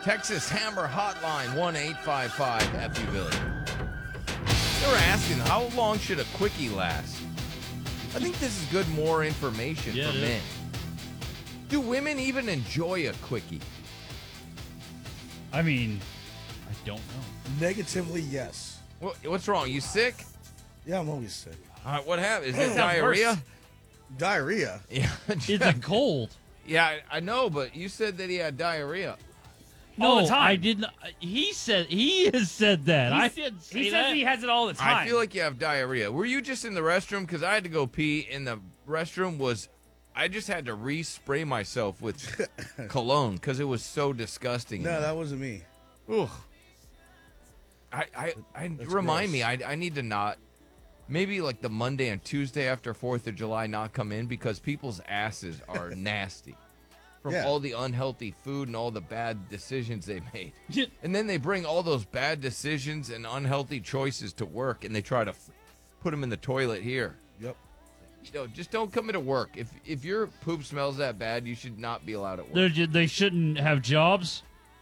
Texas Hammer Hotline, 1-855-FUVILLAGE. They were asking, how long should a quickie last? I think this is good, more information for men. Do women even enjoy a quickie? I mean, I don't know. Negatively, yes. What's wrong? You sick? Yeah, I'm always sick. All right, what happened? Is it diarrhea? Diarrhea? Yeah. It's a cold. Yeah, I know, but you said that he had diarrhea. No, all the time. I didn't. He has said that. I didn't say He that. says he has it all the time. I feel like you have diarrhea. Were you just in the restroom? Because I had to go pee, and the restroom was... I just had to re-spray myself with cologne because it was so disgusting. No, that wasn't me. Ugh. Remind gross. me, I need to not... Maybe like the Monday and Tuesday after 4th of July not come in because people's asses are nasty. From Yeah. all the unhealthy food and all the bad decisions they made. Yeah. And then they bring all those bad decisions and unhealthy choices to work, and they try to put them in the toilet here. Yep. Just don't come into work. If your poop smells that bad, you should not be allowed at work. They shouldn't have jobs.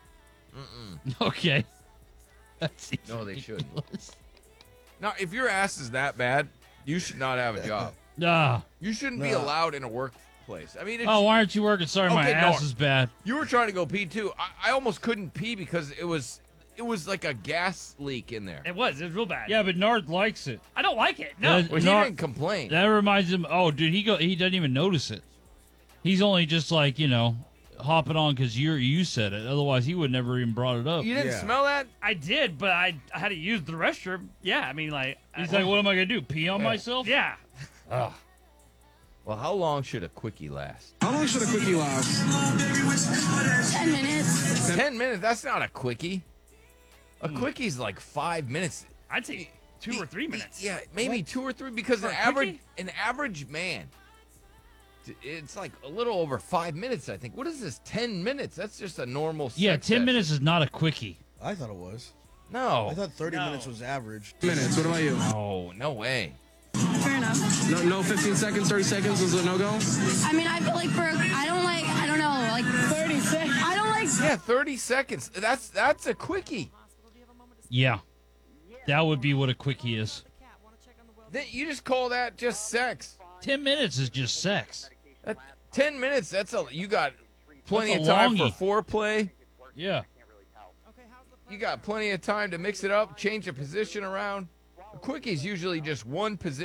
Okay. That's No, they shouldn't. ridiculous. Now, if your ass is that bad, you should not have a job. Ah. You shouldn't be No. allowed in a workplace. I mean, it's, Oh, why aren't you working? Sorry, my Okay, ass no. is bad. you were trying to go pee too. I almost couldn't pee because it was like a gas leak in there. It was real bad. Yeah, but Nard likes it. I don't like it. No. Well, he Nard- didn't complain. That reminds him. Oh, dude, he doesn't even notice it. He's only just like hopping on because you said it. Otherwise, he would never even brought it up. You didn't Yeah. smell that? I did, but I had to use the restroom. Yeah, I mean, like... He's like, what am I gonna do? Pee on myself? Yeah. Well, how long should a quickie last? How long should a quickie last? 10 minutes. 10 minutes? That's not a quickie. A quicky's like 5 minutes. I'd say 2 or 3 minutes. Yeah, maybe 2 or 3 because For an a quickie? average man, it's like a little over 5 minutes, I think. What is this? 10 minutes? That's just a normal. Yeah, sex 10 session. minutes is not a quickie. I thought it was. No. I thought 30 No. minutes was average. Minutes. What about you? No way. Fair enough. No 15 seconds, 30 seconds is a no-go? I mean, I feel like I don't know, like 30 seconds. I don't like. Yeah, 30 seconds. That's a quickie. Yeah, that would be what a quickie is. You just call that just sex. 10 minutes is just sex. 10 minutes. You got plenty of That's a time longie. for foreplay. Yeah. You got plenty of time to mix it up, change the position around. A quickie's usually just one position.